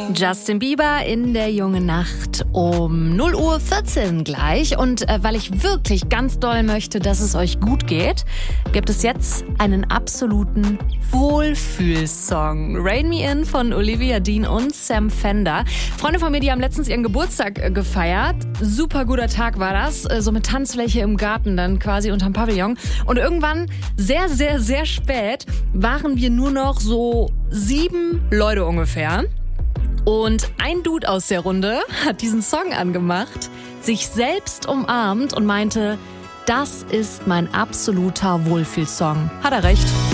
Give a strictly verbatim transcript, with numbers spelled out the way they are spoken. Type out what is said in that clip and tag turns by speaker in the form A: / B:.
A: Justin Bieber in der jungen Nacht um null Uhr vierzehn gleich. Und äh, weil ich wirklich ganz doll möchte, dass es euch gut geht, gibt es jetzt einen absoluten Wohlfühlsong. Rain Me In von Olivia Dean und Sam Fender. Freunde von mir, die haben letztens ihren Geburtstag äh, gefeiert. Super guter Tag war das. Äh, so mit Tanzfläche im Garten dann quasi unterm Pavillon. Und irgendwann, sehr, sehr, sehr spät, waren wir nur noch so sieben Leute ungefähr. Und ein Dude aus der Runde hat diesen Song angemacht, sich selbst umarmt und meinte, das ist mein absoluter Wohlfühlsong. Hat er recht.